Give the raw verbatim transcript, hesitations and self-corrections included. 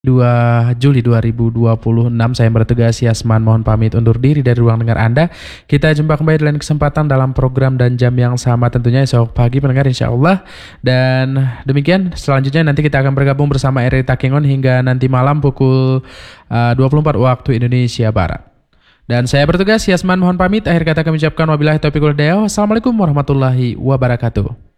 dua Juli dua ribu dua puluh enam. Saya bertugas Yasman, mohon pamit undur diri dari ruang dengar Anda. Kita jumpa kembali dalam kesempatan dalam program dan jam yang sama tentunya esok pagi pendengar insya Allah. Dan demikian selanjutnya nanti kita akan bergabung bersama R I Takengon hingga nanti malam pukul uh, dua puluh empat waktu Indonesia Barat. Dan saya bertugas Yasman, mohon pamit. Akhir kata kami ucapkan wabillahi taufiq wal hidayah. Wassalamualaikum warahmatullahi wabarakatuh.